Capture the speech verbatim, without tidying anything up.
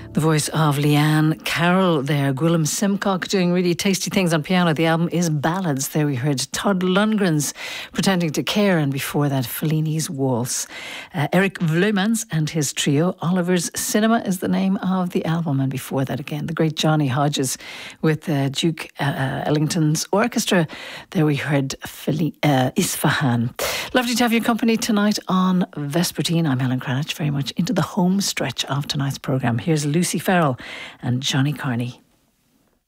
The voice of Leanne Carroll there. Gwilym Simcock doing really tasty things on piano. The album is Ballads. There we heard Todd Lundgren's Pretending to Care, and before that Fellini's Waltz. Uh, Eric Vleumans and his trio. Oliver's Cinema is the name of the album, and before that again the great Johnny Hodges with uh, Duke uh, Ellington's orchestra. There we heard Feli- uh, Isfahan. Lovely to have your company tonight on Vespertine. I'm Helen Cranach, very much into the home stretch of tonight's programme. Here's Lucy Farrell and Johnny Carney.